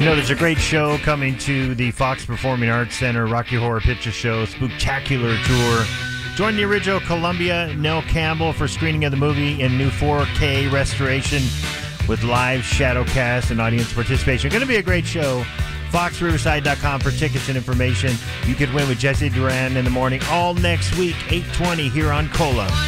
There's a great show coming to the Fox Performing Arts Center, Rocky Horror Picture Show, Spooktacular Tour. Join the original Columbia, Nell Campbell, for screening of the movie in new 4K restoration with live shadowcast and audience participation. Going to be a great show. FoxRiverside.com for tickets and information. You could win with Jesse Duran in the morning all next week, 8:20 here on Cola.